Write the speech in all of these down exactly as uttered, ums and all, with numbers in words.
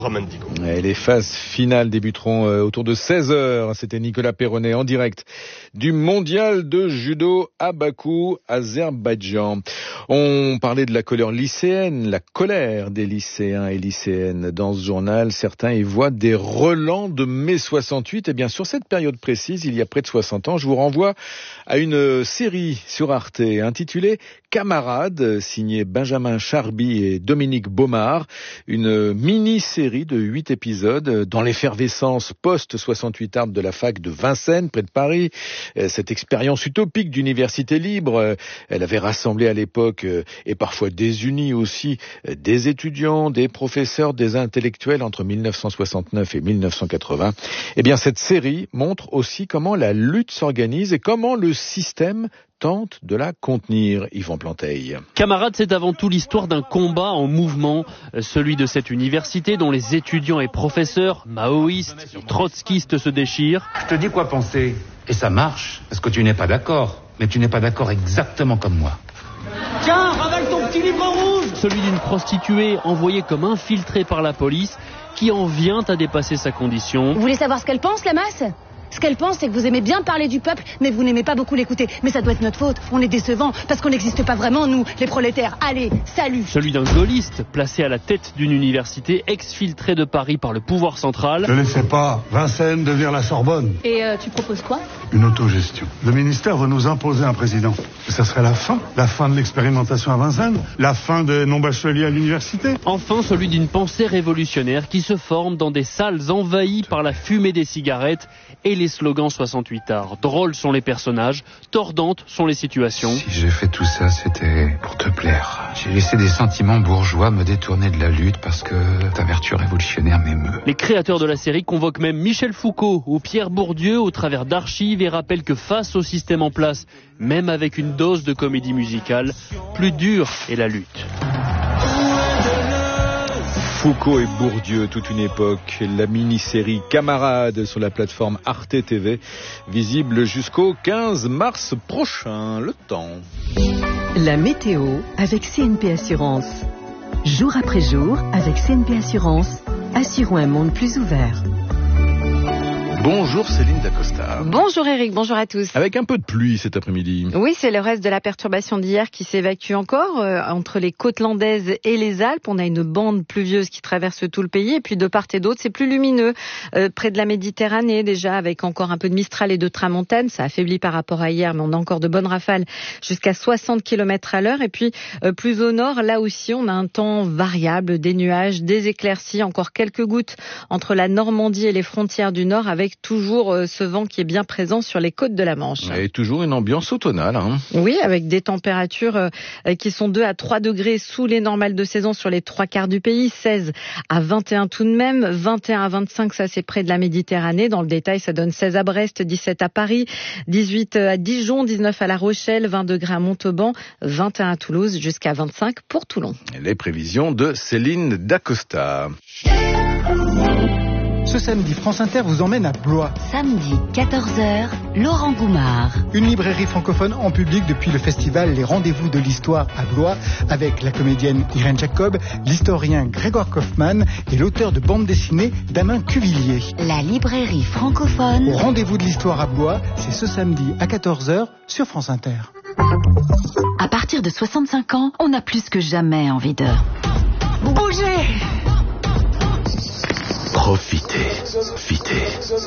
Et les phases finales débuteront autour de seize heures. C'était Nicolas Perronnet en direct du mondial de judo à Bakou, Azerbaïdjan. On parlait de la colère lycéenne, la colère des lycéens et lycéennes. Dans ce journal, certains y voient des relents de mai soixante-huit. Et bien sur cette période précise, il y a près de soixante ans, je vous renvoie à une série sur Arte intitulée Camarades, signée Benjamin Charby et Dominique Baumard. Une mini-série de huit épisodes dans l'effervescence post-soixante-huit Arts de la fac de Vincennes, près de Paris. Cette expérience utopique d'université libre, elle avait rassemblé à l'époque, et parfois désuni aussi, des étudiants, des professeurs, des intellectuels entre mille neuf cent soixante-neuf et mille neuf cent quatre-vingts. Eh bien, cette série montre aussi comment la lutte s'organise et comment le système tente de la contenir. Yvan Planteil. Camarades, c'est avant tout l'histoire d'un combat en mouvement, celui de cette université dont les étudiants et professeurs, maoïstes et trotskistes se déchirent. Je te dis quoi penser, et ça marche, parce que tu n'es pas d'accord, mais tu n'es pas d'accord exactement comme moi. Tiens, ravale ton petit livre rouge. Celui d'une prostituée envoyée comme infiltrée par la police, qui en vient à dépasser sa condition. Vous voulez savoir ce qu'elle pense, la masse ? Ce qu'elle pense, c'est que vous aimez bien parler du peuple, mais vous n'aimez pas beaucoup l'écouter. Mais ça doit être notre faute. On est décevants, parce qu'on n'existe pas vraiment, nous, les prolétaires. Allez, salut. Celui d'un gaulliste, placé à la tête d'une université, exfiltrée de Paris par le pouvoir central. Je ne sais pas, Vincennes devient la Sorbonne. Et euh, tu proposes quoi ? Une autogestion. Le ministère veut nous imposer un président. Et ça serait la fin. La fin de l'expérimentation à Vincennes. La fin des non-bacheliers à l'université. Enfin, celui d'une pensée révolutionnaire qui se forme dans des salles envahies par la fumée des cigarettes et les slogans soixante-huit Arts. Drôles sont les personnages, tordantes sont les situations. Si j'ai fait tout ça, c'était pour te plaire. J'ai laissé des sentiments bourgeois me détourner de la lutte parce que ta vertu révolutionnaire m'émeut. Les créateurs de la série convoquent même Michel Foucault ou Pierre Bourdieu au travers d'archives et rappellent que face au système en place, même avec une dose de comédie musicale, plus dure est la lutte. Foucault et Bourdieu, toute une époque. La mini-série Camarades sur la plateforme Arte T V, visible jusqu'au quinze mars prochain. Le temps. La météo avec C N P Assurance. Jour après jour, avec C N P Assurance, assurons un monde plus ouvert. Bonjour Céline Dacosta. Bonjour Eric, bonjour à tous. Avec un peu de pluie cet après-midi. Oui, c'est le reste de la perturbation d'hier qui s'évacue encore euh, entre les côtes landaises et les Alpes. On a une bande pluvieuse qui traverse tout le pays et puis de part et d'autre, c'est plus lumineux. Euh, près de la Méditerranée déjà, avec encore un peu de Mistral et de Tramontane. Ça affaiblit par rapport à hier, mais on a encore de bonnes rafales jusqu'à soixante kilomètres à l'heure. Et puis euh, plus au nord, là aussi, on a un temps variable, des nuages, des éclaircies, encore quelques gouttes entre la Normandie et les frontières du nord avec toujours ce vent qui est bien présent sur les côtes de la Manche. Et toujours une ambiance automnale. Hein. Oui, avec des températures qui sont deux à trois degrés sous les normales de saison sur les trois quarts du pays, seize à vingt et un tout de même, vingt et un à vingt-cinq, ça c'est près de la Méditerranée. Dans le détail, ça donne seize à Brest, dix-sept à Paris, dix-huit à Dijon, dix-neuf à La Rochelle, vingt degrés à Montauban, vingt et un à Toulouse, jusqu'à vingt-cinq pour Toulon. Les prévisions de Céline Dacosta. Ce samedi, France Inter vous emmène à Blois. Samedi, quatorze heures, Laurent Goumard. Une librairie francophone en public depuis le festival Les Rendez-vous de l'Histoire à Blois, avec la comédienne Irène Jacob, l'historien Grégoire Kaufmann et l'auteur de bande dessinée Damien Cuvillier. La librairie francophone. Au Rendez-vous de l'Histoire à Blois, c'est ce samedi à quatorze heures sur France Inter. À partir de soixante-cinq ans, on a plus que jamais envie de bouger. Profitez, profitez.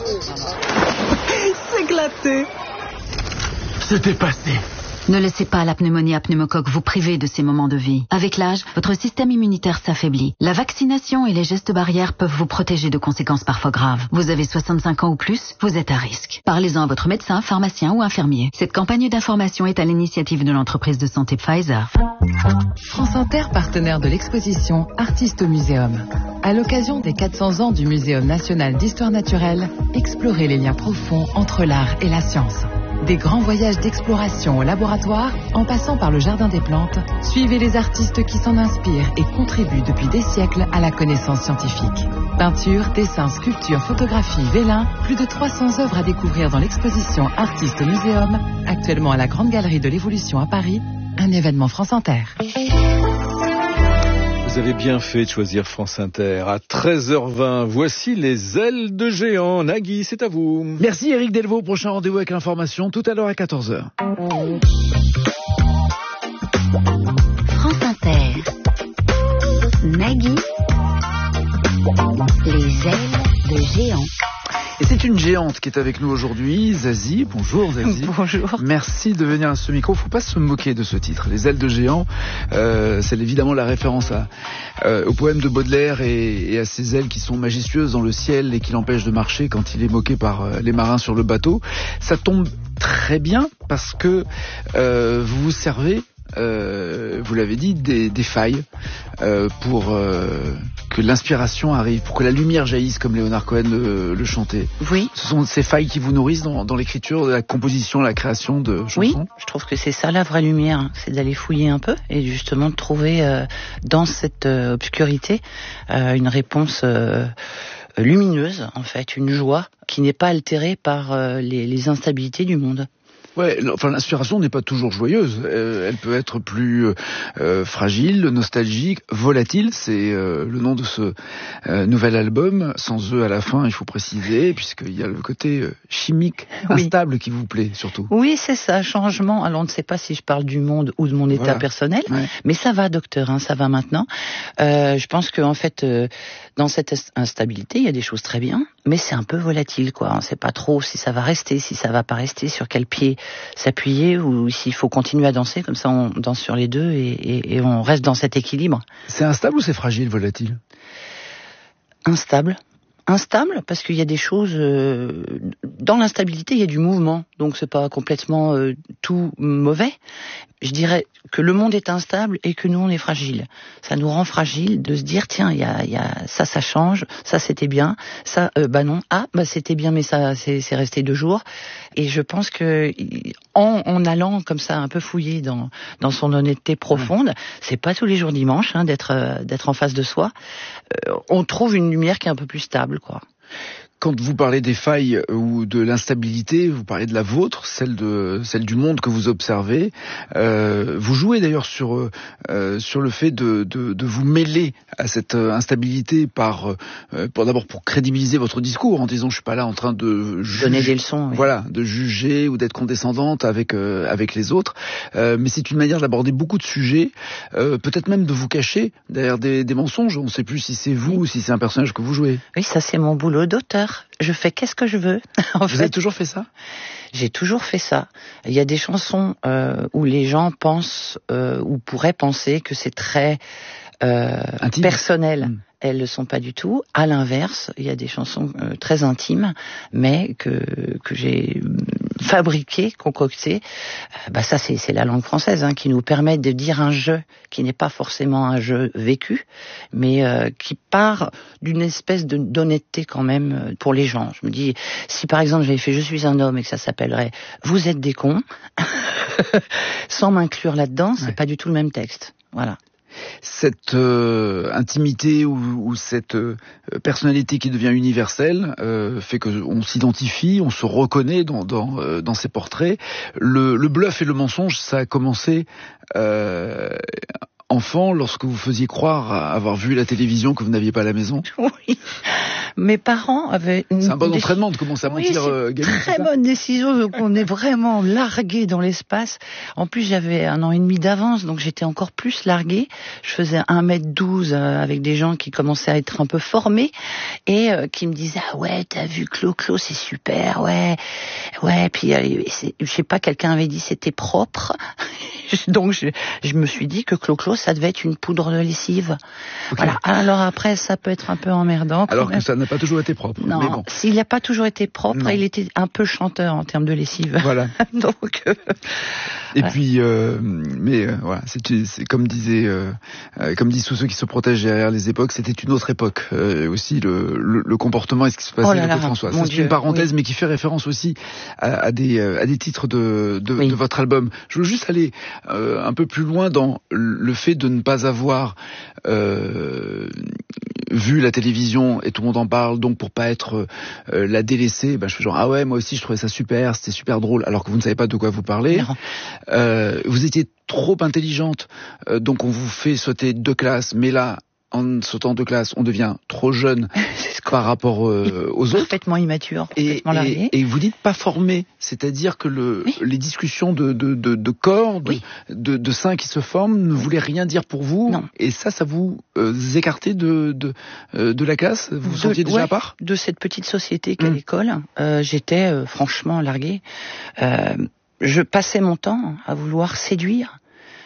S'éclater. Se dépasser. Ne laissez pas la pneumonie à pneumocoque vous priver de ces moments de vie. Avec l'âge, votre système immunitaire s'affaiblit. La vaccination et les gestes barrières peuvent vous protéger de conséquences parfois graves. Vous avez soixante-cinq ans ou plus, vous êtes à risque. Parlez-en à votre médecin, pharmacien ou infirmier. Cette campagne d'information est à l'initiative de l'entreprise de santé Pfizer. France Inter, partenaire de l'exposition Artistes au Muséum. À l'occasion des quatre cents ans du Muséum national d'histoire naturelle, explorez les liens profonds entre l'art et la science. Des grands voyages d'exploration au laboratoire, en passant par le jardin des plantes, suivez les artistes qui s'en inspirent et contribuent depuis des siècles à la connaissance scientifique. Peinture, dessin, sculpture, photographie, vélin, plus de trois cents œuvres à découvrir dans l'exposition Artistes au Muséum, actuellement à la Grande Galerie de l'Évolution à Paris, un événement France Inter. Vous avez bien fait de choisir France Inter. À treize heures vingt, voici les ailes de géant. Nagui, c'est à vous. Merci Eric Delvaux. Prochain rendez-vous avec l'information tout à l'heure à quatorze heures. France Inter. Nagui. Les ailes de géant. Et c'est une géante qui est avec nous aujourd'hui, Zazie. Bonjour Zazie. Bonjour. Merci de venir à ce micro. Faut pas se moquer de ce titre. Les ailes de géant, euh, c'est évidemment la référence à, euh, au poème de Baudelaire et, et à ces ailes qui sont majestueuses dans le ciel et qui l'empêchent de marcher quand il est moqué par euh, les marins sur le bateau. Ça tombe très bien parce que euh, vous vous servez, euh, vous l'avez dit, des, des failles euh, pour euh, que l'inspiration arrive, pour que la lumière jaillisse comme Léonard Cohen le, le chantait. Oui. Ce sont ces failles qui vous nourrissent dans, dans l'écriture, la composition, la création de chansons. Oui, je trouve que c'est ça la vraie lumière, c'est d'aller fouiller un peu et justement de trouver euh, dans cette euh, obscurité euh, une réponse euh, lumineuse, en fait, une joie qui n'est pas altérée par euh, les, les instabilités du monde. Ouais, enfin l'inspiration n'est pas toujours joyeuse. Euh, elle peut être plus euh, fragile, nostalgique, volatile. C'est euh, le nom de ce euh, nouvel album. Sans E à la fin, il faut préciser, puisqu'il y a le côté euh, chimique, instable oui. qui vous plaît surtout. Oui, c'est ça, changement. Alors on ne sait pas si je parle du monde ou de mon état voilà. personnel, ouais. mais ça va, docteur, hein, ça va maintenant. Euh, je pense qu'en fait, euh, dans cette instabilité, il y a des choses très bien, mais c'est un peu volatile, quoi. On ne sait pas trop si ça va rester, si ça va pas rester, sur quel pied s'appuyer ou s'il faut continuer à danser, comme ça on danse sur les deux et, et, et on reste dans cet équilibre. C'est instable ou c'est fragile, volatile ? Instable. Instable parce qu'il y a des choses euh, dans l'instabilité, il y a du mouvement, donc c'est pas complètement euh, tout mauvais. Je dirais que le monde est instable et que nous on est fragile. Ça nous rend fragile de se dire tiens il y a, y a ça ça change, ça c'était bien, ça euh, bah non ah bah c'était bien mais ça c'est, c'est resté deux jours. Et je pense que en, en allant comme ça un peu fouiller dans dans son honnêteté profonde, mmh. c'est pas tous les jours dimanche hein, d'être euh, d'être en face de soi. Euh, on trouve une lumière qui est un peu plus stable quoi. Quand vous parlez des failles ou de l'instabilité, vous parlez de la vôtre, celle de celle du monde que vous observez. Euh, vous jouez d'ailleurs sur euh, sur le fait de, de de vous mêler à cette instabilité par euh, pour d'abord pour crédibiliser votre discours en disant je suis pas là en train de juger, donner des leçons, oui. voilà, de juger ou d'être condescendante avec euh, avec les autres. Euh, mais c'est une manière d'aborder beaucoup de sujets, euh, peut-être même de vous cacher derrière des, des mensonges. On ne sait plus si c'est vous oui. ou si c'est un personnage que vous jouez. Oui, ça c'est mon boulot d'auteur. Je fais qu'est-ce que je veux. en Vous fait, avez toujours fait ça ? J'ai toujours fait ça. Il y a des chansons euh, où les gens pensent euh, ou pourraient penser que c'est très euh, personnel. Mmh. Elles le sont pas du tout. À l'inverse, il y a des chansons euh, très intimes, mais que que j'ai fabriquées, concoctées. Euh, bah ça, c'est c'est la langue française hein, qui nous permet de dire un jeu qui n'est pas forcément un jeu vécu, mais euh, qui part d'une espèce de d'honnêteté quand même pour les gens. Je me dis, si par exemple j'avais fait Je suis un homme et que ça s'appellerait Vous êtes des cons, sans m'inclure là-dedans, c'est ouais. pas du tout le même texte. Voilà. Cette euh, intimité ou, ou cette euh, personnalité qui devient universelle euh, fait qu'on s'identifie, on se reconnaît dans, dans, euh, dans ces portraits. Le, le bluff et le mensonge, ça a commencé euh, enfant, lorsque vous faisiez croire avoir vu la télévision que vous n'aviez pas à la maison. Oui, mes parents avaient... Une c'est un bon déc... entraînement de commencer à mentir oui, euh, gamine. Très bonne décision, donc on est vraiment largué dans l'espace. En plus, j'avais un an et demi d'avance, donc j'étais encore plus larguée. Je faisais un mètre douze euh, avec des gens qui commençaient à être un peu formés et euh, qui me disaient « Ah ouais, t'as vu Clo-Clo, c'est super, ouais. » Ouais, puis euh, je sais pas, quelqu'un avait dit c'était propre. Donc je, je me suis dit que Clo-Clo, ça devait être une poudre de lessive. Okay. Voilà. Alors après, ça peut être un peu emmerdant. Alors même. que ça n'a pas toujours été propre. Non, mais bon. S'il n'a pas toujours été propre, non. Il était un peu chanteur en termes de lessive. Voilà. Donc. Euh, Et voilà. puis, euh, mais euh, voilà, c'est, c'est comme disait, euh, comme disent tous ceux qui se protègent derrière les époques, c'était une autre époque euh, aussi le, le, le comportement et ce qui se passait oh là à là, François. C'est Dieu, une parenthèse, oui. Mais qui fait référence aussi à, à des à des titres de de, oui. de votre album. Je veux juste aller euh, un peu plus loin dans le fait de ne pas avoir euh, vu la télévision et tout le monde en parle, donc pour pas être euh, la délaissée, ben je fais genre ah ouais moi aussi je trouvais ça super, c'était super drôle, alors que vous ne savez pas de quoi vous parlez. Euh, vous étiez trop intelligente, euh, donc on vous fait sauter deux classes, mais là en sautant de classe, on devient trop jeune par rapport euh, aux autres. Parfaitement immature, complètement et, largué. Et, et vous dites pas formé, c'est-à-dire que le, oui. les discussions de, de, de, de corps, de, oui. de, de seins qui se forment ne oui. voulaient rien dire pour vous. Non. Et ça, ça vous euh, écartait de, de, euh, de la classe? Vous vous sentiez déjà ouais, à part? De cette petite société qu'est mmh. l'école, euh, j'étais euh, franchement larguée. Euh, je passais mon temps à vouloir séduire.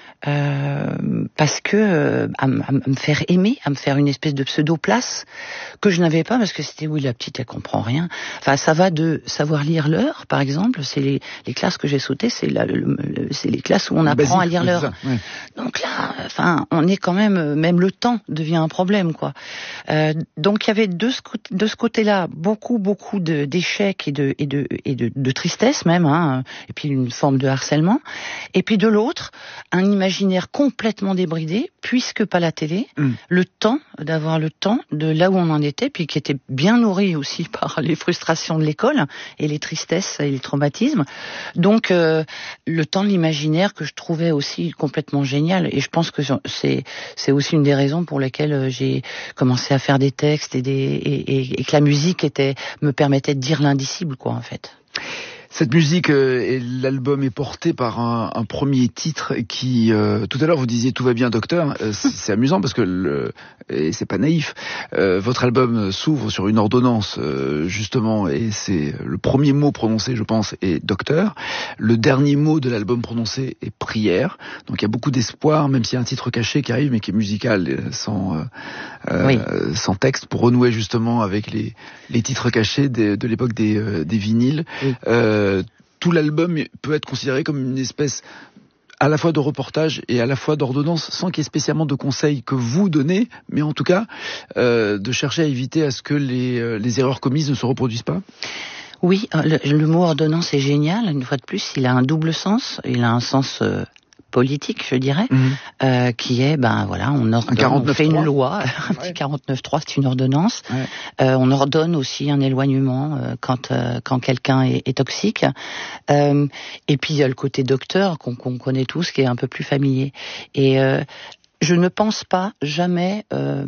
Euh, parce que euh, à, à, à me faire aimer, à me faire une espèce de pseudo-place que je n'avais pas parce que c'était oui la petite elle comprend rien. Enfin ça va de savoir lire l'heure par exemple, c'est les, les classes que j'ai sautées, c'est la, le, le, c'est les classes où on apprend basique, à lire l'heure. Ouais. Donc là, enfin on est quand même même le temps devient un problème quoi. Euh, donc il y avait de ce côté, de ce côté-là beaucoup beaucoup de d'échecs et de et de et de, de tristesse même hein, et puis une forme de harcèlement et puis de l'autre un imaginaire imaginaire complètement débridé, puisque pas la télé, mmh. le temps, d'avoir le temps de là où on en était, puis qui était bien nourri aussi par les frustrations de l'école, et les tristesses et les traumatismes. Donc, euh, le temps de l'imaginaire que je trouvais aussi complètement génial, et je pense que c'est, c'est aussi une des raisons pour lesquelles j'ai commencé à faire des textes, et, des, et, et, et que la musique était, me permettait de dire l'indicible, quoi, en fait. Cette musique euh, et l'album est porté par un, un premier titre qui, euh, tout à l'heure vous disiez tout va bien docteur, euh, c'est, c'est amusant parce que le, et c'est pas naïf, euh, votre album s'ouvre sur une ordonnance euh, justement et c'est le premier mot prononcé je pense est docteur, le dernier mot de l'album prononcé est prière, donc il y a beaucoup d'espoir même s'il y a un titre caché qui arrive mais qui est musical sans, euh, oui. euh, sans texte pour renouer justement avec les, les titres cachés de, de l'époque des, euh, des vinyles. Oui. Euh, Euh, tout l'album peut être considéré comme une espèce à la fois de reportage et à la fois d'ordonnance, sans qu'il y ait spécialement de conseils que vous donnez, mais en tout cas euh, de chercher à éviter à ce que les, euh, les erreurs commises ne se reproduisent pas. Oui, le, le mot ordonnance est génial, une fois de plus, il a un double sens, il a un sens... Euh... politique, je dirais, mmh. euh, qui est, ben voilà, on ordonne, on fait une loi, un petit ouais. quarante-neuf trois, c'est une ordonnance. Ouais. Euh, on ordonne aussi un éloignement euh, quand euh, quand quelqu'un est, est toxique. Euh, et puis il y a le côté docteur qu'on, qu'on connaît tous, qui est un peu plus familier. Et euh, je ne pense pas jamais euh,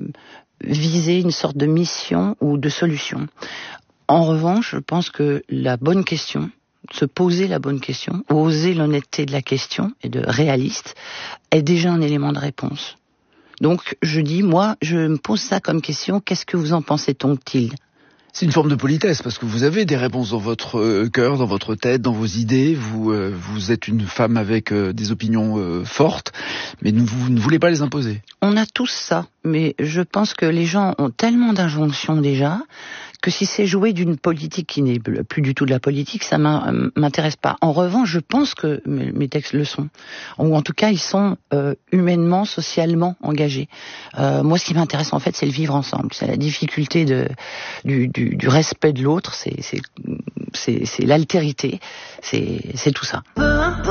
viser une sorte de mission ou de solution. En revanche, je pense que la bonne question, se poser la bonne question, oser l'honnêteté de la question et de réaliste, est déjà un élément de réponse. Donc je dis, moi, je me pose ça comme question, qu'est-ce que vous en pensez, t-il ? C'est une forme de politesse, parce que vous avez des réponses dans votre euh, cœur, dans votre tête, dans vos idées, vous, euh, vous êtes une femme avec euh, des opinions euh, fortes, mais vous ne voulez pas les imposer. On a tous ça, mais je pense que les gens ont tellement d'injonctions déjà, que si c'est jouer d'une politique qui n'est plus du tout de la politique, ça m'intéresse pas. En revanche, je pense que mes textes le sont. Ou en tout cas, ils sont euh, humainement, socialement engagés. Euh, moi, ce qui m'intéresse, en fait, c'est le vivre ensemble. C'est la difficulté de, du, du, du respect de l'autre, c'est, c'est, c'est, c'est l'altérité, c'est, c'est tout ça.